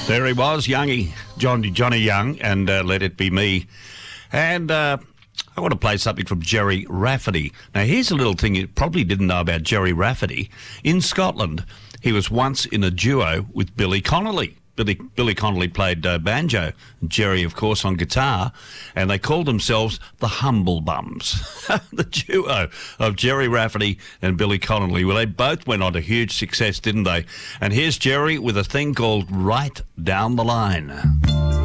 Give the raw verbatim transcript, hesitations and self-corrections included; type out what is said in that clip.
There he was, Youngie, Johnny, Johnny Young, and uh, Let It Be Me. And uh, I want to play something from Gerry Rafferty. Now, here's a little thing you probably didn't know about Gerry Rafferty. In Scotland, he was once in a duo with Billy Connolly. Billy, Billy Connolly played uh, banjo, Gerry, of course, on guitar, and they called themselves the Humble Bums. The duo of Gerry Rafferty and Billy Connolly. Well, they both went on to huge success, didn't they? And here's Gerry with a thing called Right Down the Line.